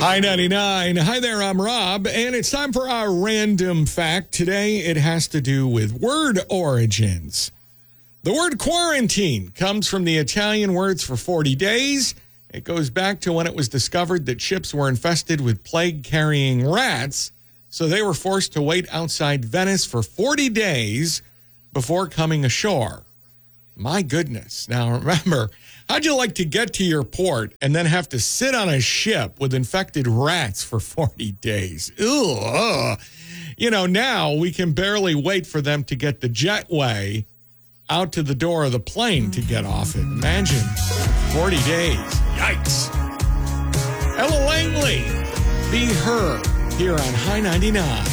Hi 99. Hi there, I'm Rob, and it's time for our random fact. Today, it has to do with word origins. The word quarantine comes from the Italian words for 40 days. It goes back to when it was discovered that ships were infested with plague-carrying rats, so they were forced to wait outside Venice for 40 days before coming ashore. My goodness. Now, remember, how'd you like to get to your port and then have to sit on a ship with infected rats for 40 days? Ugh. You know, now we can barely wait for them to get the jetway out to the door of the plane to get off it. Imagine 40 days. Yikes. Ella Langley, Be Her, here on High 99.